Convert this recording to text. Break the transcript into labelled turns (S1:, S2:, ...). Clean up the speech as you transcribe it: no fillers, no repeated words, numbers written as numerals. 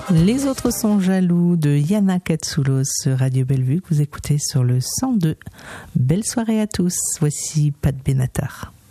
S1: Les autres sont jaloux de Yana Katsoulos, Radio Bellevue, que vous écoutez sur le 102. Belle soirée à tous. Voici Pat Benatar.